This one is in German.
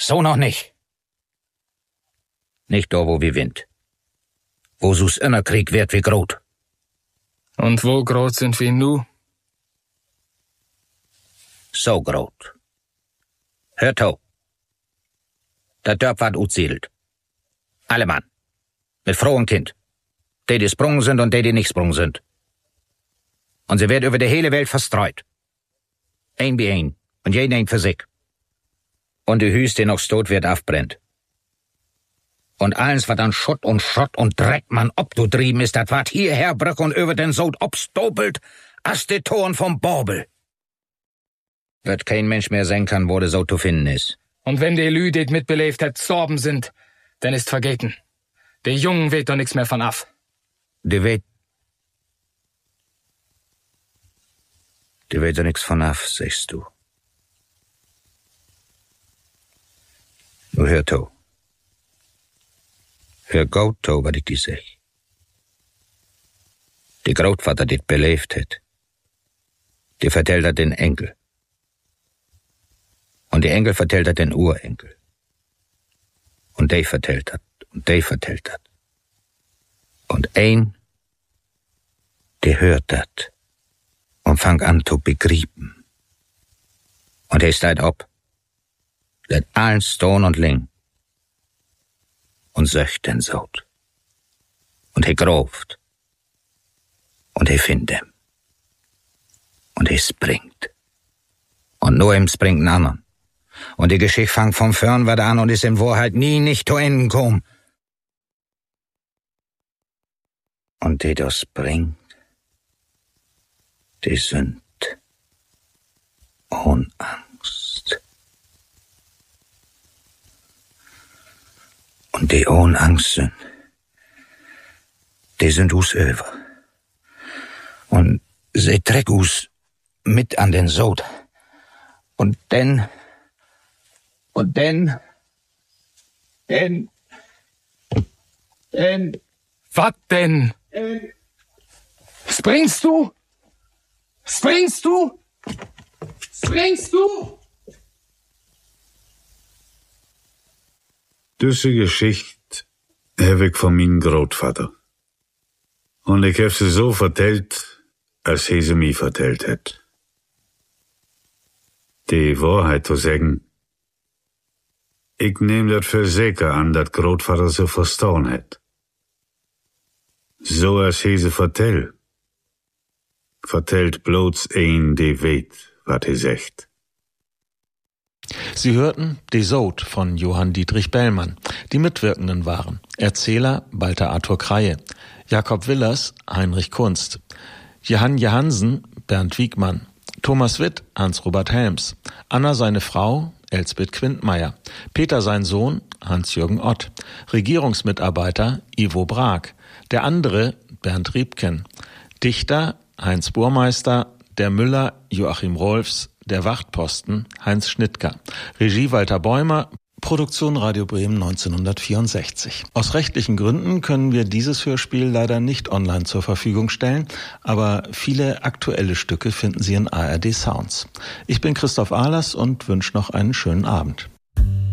so noch nicht. Nicht da, wo wir wind. Wo so's Innerkrieg wird wie grot. Und wo grot sind wir nu? So grot. Hört ho. Der Dörp ward utsiedelt. Alle Mann. Mit Frau und Kind. Die sprungen sind und die nicht sprungen sind. Und sie wird über die hele Welt verstreut. Ein wie ein. Und jeden ein für sich. Und die Hüs, die noch stot wird, aufbrennt. Und alles, was an Schutt und Schrott und Dreck man obdudrieben ist, dat ward hierher brück und über den Sod obstopelt, as die Toren vom Borbel. Wird kein Mensch mehr sein kann, wo der so zu finden ist. Und wenn die Lü, die mitbelebt hat, gestorben sind, dann ist vergeten. Der Jungen weht doch nix mehr von af. Die weht doch nix von af, sagst du. Nu hör to. Hör gut to, wat ich die sag. Die Grootvater, die belebt hat, die vertellt dat den Enkel. Und die Enkel vertellt dat den Urenkel. Und die vertellt dat, und die vertellt dat. Und ein, die hört dat und fang an zu begrieben. Und er steigt ab, lädt allen Stone und Ling und söcht den Sod. Und er groft und er findet ihm. Und er springt. Und nur ihm springt ein anderen. Und die Geschichte fangt von vorn wieder an und ist in Wahrheit nie nicht zu Enden gekommen. Und die da springt, die sind ohne Angst. Und die ohne Angst sind, die sind us über. Und sie treck us mit an den Sod. Und dann, Was denn? Springst du? Springst du? Springst du? Diese Geschichte habe ich von meinem Grootvater. Und ich habe sie so vertellt, als sie mir vertellt hat. Die Wahrheit zu sagen, ich nehm dat für sicher an, dat Grootvater sie verstanden hat. So als sie vertellt bloß ein, die weet, wat er sagt. Sie hörten Die Sod von Johann Dietrich Bellmann. Die Mitwirkenden waren Erzähler Walter Arthur Kreie, Jakob Willers, Heinrich Kunst, Johann Johansen, Bernd Wiegmann, Thomas Witt, Hans-Robert Helms, Anna seine Frau, Elsbeth Quintmeier, Peter sein Sohn, Hans-Jürgen Ott, Regierungsmitarbeiter Ivo Brag, der andere Bernd Riebken, Dichter Heinz Burmeister, der Müller Joachim Rolfs, der Wachtposten Heinz Schnittger, Regie Walter Bäumer, Produktion Radio Bremen 1964. Aus rechtlichen Gründen können wir dieses Hörspiel leider nicht online zur Verfügung stellen, aber viele aktuelle Stücke finden Sie in ARD Sounds. Ich bin Christoph Ahlers und wünsche noch einen schönen Abend.